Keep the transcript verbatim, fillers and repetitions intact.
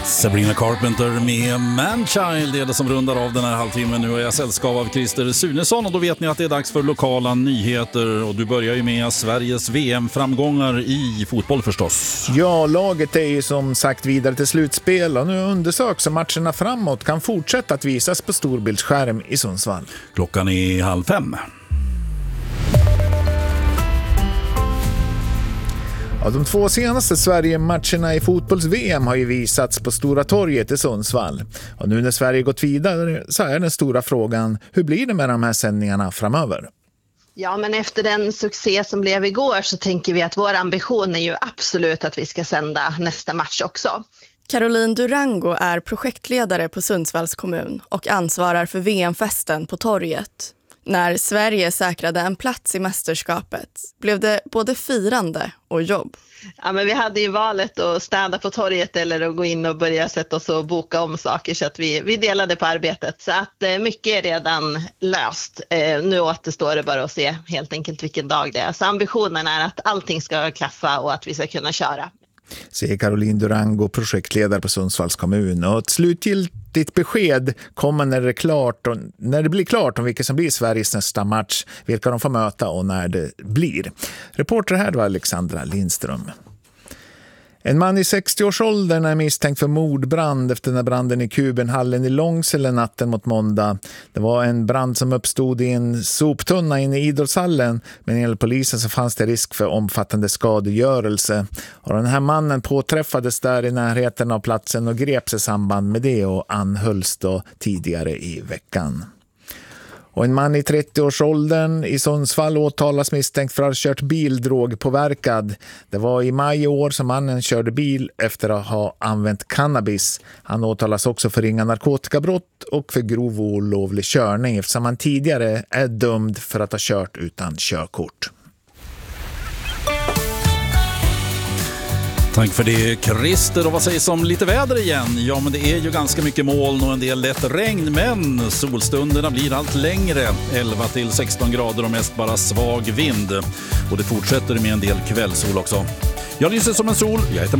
Sabrina Carpenter med Manchild är det som rundar av den här halvtimmen. Nu är jag sällskap av Christer Sunesson och då vet ni att det är dags för lokala nyheter. Och du börjar ju med Sveriges V M-framgångar i fotboll förstås. Ja, laget är ju som sagt vidare till slutspel och nu undersöks om matcherna framåt kan fortsätta att visas på storbildsskärm i Sundsvall. Klockan är halv fem. Ja, de två senaste Sverige-matcherna i fotbolls-V M har ju visats på Stora torget i Sundsvall. Och nu när Sverige gått vidare så är den stora frågan, hur blir det med de här sändningarna framöver? Ja, men efter den succé som blev igår så tänker vi att vår ambition är ju absolut att vi ska sända nästa match också. Caroline Durango är projektledare på Sundsvalls kommun och ansvarar för V M-festen på torget. När Sverige säkrade en plats i mästerskapet blev det både firande och jobb. Ja, men vi hade ju valet att städa på torget eller att gå in och börja sätta oss och boka om saker så att vi, vi delade på arbetet. Så att eh, mycket är redan löst. Eh, nu återstår det bara att se helt enkelt vilken dag det är. Så ambitionen är att allting ska klaffa och att vi ska kunna köra. Säger Caroline Durango, projektledare på Sundsvalls kommun. Och ett slutgiltigt besked kommer när det, är klart och, när det blir klart om vilka som blir Sveriges nästa match, vilka de får möta och när det blir. Reporter här var Alexandra Lindström. En man i sextio-årsåldern är misstänkt för mordbrand efter den branden i Kubenhallen i Långsele natten mot måndag. Det var en brand som uppstod i en soptunna inne i idrottshallen, men enligt polisen så fanns det risk för omfattande skadegörelse. Och den här mannen påträffades där i närheten av platsen och greps i samband med det och anhölls då tidigare i veckan. Och en man i trettio-årsåldern i Sundsvall åtalas misstänkt för att ha kört bil drogpåverkad. Det var i maj i år som mannen körde bil efter att ha använt cannabis. Han åtalas också för ringa narkotikabrott och för grov olovlig körning eftersom han tidigare är dömd för att ha kört utan körkort. Tack för det, Christer. Och vad sägs om lite väder igen? Ja, men det är ju ganska mycket moln och en del lätt regn, men solstunderna blir allt längre. elva till sexton grader och mest bara svag vind. Och det fortsätter med en del kvällsol också. Jag lyser som en sol. Jag heter